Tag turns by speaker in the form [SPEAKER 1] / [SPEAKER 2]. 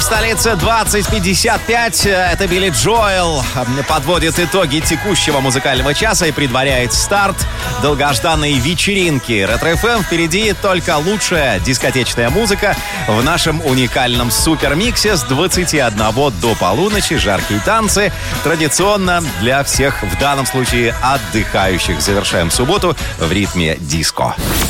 [SPEAKER 1] столице 20:55. Это Билли Джоэл подводит итоги текущего музыкального часа и предваряет старт долгожданной вечеринки. Ретро-ФМ. Впереди только лучшая дискотечная музыка в нашем уникальном супермиксе с 21 до полуночи. Жаркие танцы. Традиционно для всех, в данном случае, отдыхающих. Завершаем субботу в ритме диско.